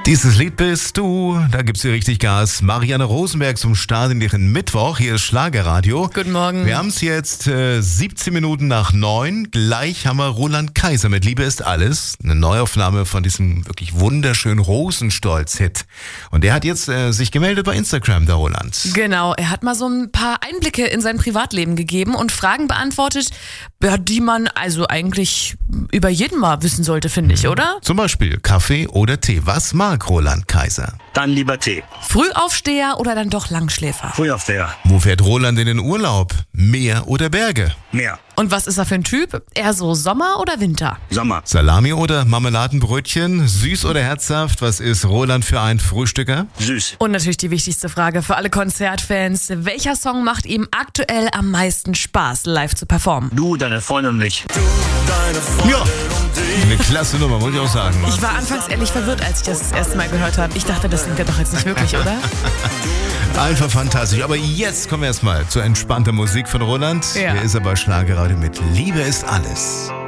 Dieses Lied bist du, da gibt's hier richtig Gas. Marianne Rosenberg zum Start in ihren Mittwoch. Hier ist Schlagerradio. Guten Morgen. Wir haben es jetzt 17 Minuten nach 9. Gleich haben wir Roland Kaiser mit Liebe ist alles. Eine Neuaufnahme von diesem wirklich wunderschönen Rosenstolz-Hit. Und der hat jetzt sich gemeldet bei Instagram, der Roland. Genau, er hat mal so ein paar Einblicke in sein Privatleben gegeben und Fragen beantwortet, die man also eigentlich über jeden mal wissen sollte, finde ich, oder? Zum Beispiel Kaffee oder Tee. Was mag Roland Kaiser? Dann lieber Tee. Frühaufsteher oder dann doch Langschläfer? Frühaufsteher. Wo fährt Roland in den Urlaub? Meer oder Berge? Meer. Und was ist er für ein Typ? Eher so Sommer oder Winter? Sommer. Salami oder Marmeladenbrötchen? Süß oder herzhaft? Was ist Roland für ein Frühstücker? Süß. Und natürlich die wichtigste Frage für alle Konzertfans. Welcher Song macht ihm aktuell am meisten Spaß, live zu performen? Du, deine Freundin und ich. Ja, eine klasse Nummer, muss ich auch sagen. Ich war anfangs ehrlich verwirrt, als ich das erste Mal gehört habe. Ich dachte, das singt er doch jetzt nicht wirklich, oder? Einfach fantastisch. Aber jetzt kommen wir erstmal zur entspannten Musik von Roland. Ja. Hier ist aber Schlagerradio mit Liebe ist alles.